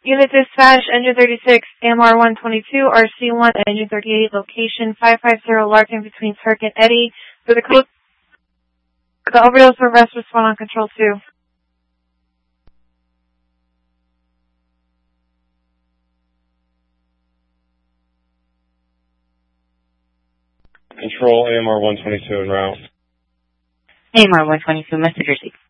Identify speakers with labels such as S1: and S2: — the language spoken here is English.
S1: Unit dispatch, engine 36, AMR 122, RC1, engine 38, location 550 Larkin between Turk and Eddy. For the code, the overdose arrest respond on control 2.
S2: Control AMR 122 en route.
S3: AMR 122, message received.